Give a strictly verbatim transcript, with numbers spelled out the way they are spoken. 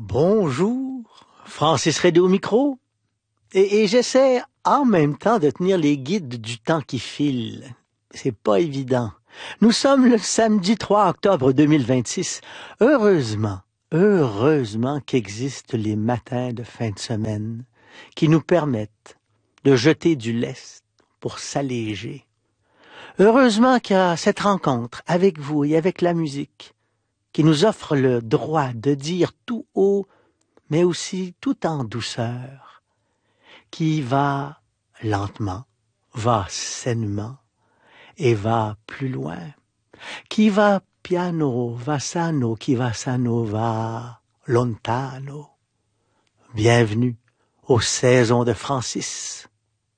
Bonjour, Francis Redé au micro. Et, et j'essaie en même temps de tenir les guides du temps qui file. C'est pas évident. Nous sommes le samedi trois octobre deux mille vingt-six. Heureusement, heureusement qu'existent les matins de fin de semaine qui nous permettent de jeter du lest pour s'alléger. Heureusement qu'il y a cette rencontre avec vous et avec la musique qui nous offre le droit de dire tout haut, mais aussi tout en douceur, qui va lentement, va sainement et va plus loin, qui va piano, va sano, qui va sano, va lontano. Bienvenue aux saisons de Francis.